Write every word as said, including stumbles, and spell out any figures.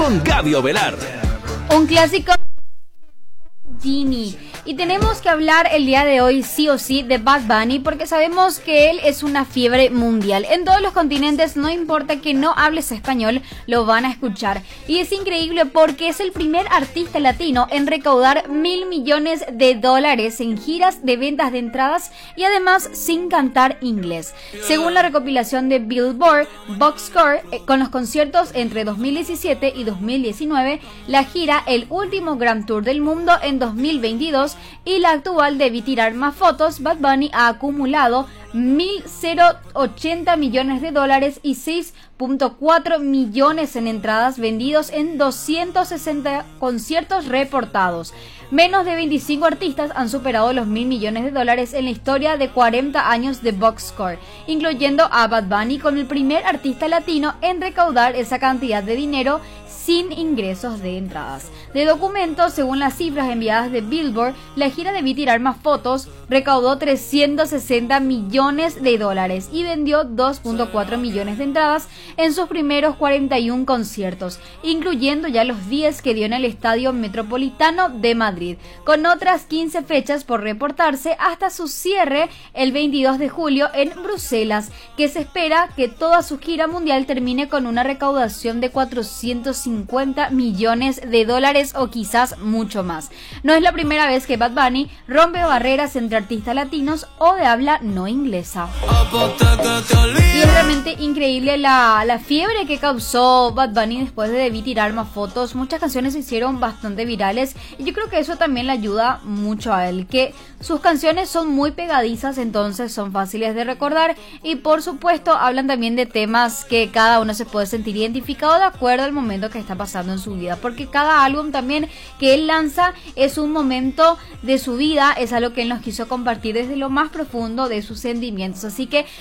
con Gaby Ovelar. Un clásico Genie. Y tenemos que hablar el día de hoy sí o sí de Bad Bunny porque sabemos que él es una fiebre mundial. En todos los continentes, no importa que no hables español, lo van a escuchar. Y es increíble porque es el primer artista latino en recaudar mil millones de dólares en giras de ventas de entradas y además sin cantar inglés. Según la recopilación de Billboard Boxscore, eh, con los conciertos entre dos mil diecisiete y dos mil diecinueve, la gira El Último Grand Tour del Mundo en dos mil veintidós y la actual Debí Tirar Más Fotos, Bad Bunny ha acumulado mil ochenta millones de dólares y seis punto cuatro millones en entradas vendidos en doscientos sesenta conciertos reportados. Menos de veinticinco artistas han superado los mil millones de dólares en la historia de cuarenta años de Boxscore, incluyendo a Bad Bunny como el primer artista latino en recaudar esa cantidad de dinero sin ingresos de entradas. De documentos, según las cifras enviadas de Billboard, la gira Debí Tirar Más Fotos recaudó trescientos sesenta millones de dólares y vendió dos punto cuatro millones de entradas en sus primeros cuarenta y uno conciertos, incluyendo ya los diez que dio en el Estadio Metropolitano de Madrid, con otras quince fechas por reportarse hasta su cierre el veintidós de julio en Bruselas, que se espera que toda su gira mundial termine con una recaudación de cuatrocientos cincuenta millones de dólares o quizás mucho más. No es la primera vez que Bad Bunny rompe barreras entre artistas latinos o de habla no inglesa. Y es realmente increíble la, la fiebre que causó Bad Bunny después de Debí Tirar Más Fotos. Muchas canciones se hicieron bastante virales y yo creo que eso también le ayuda mucho a él, que sus canciones son muy pegadizas, entonces son fáciles de recordar y por supuesto hablan también de temas que cada uno se puede sentir identificado de acuerdo al momento que está pasando en su vida, porque cada álbum también que él lanza es un momento de su vida, es algo que él nos quiso compartir desde lo más profundo de sus sentimientos, así que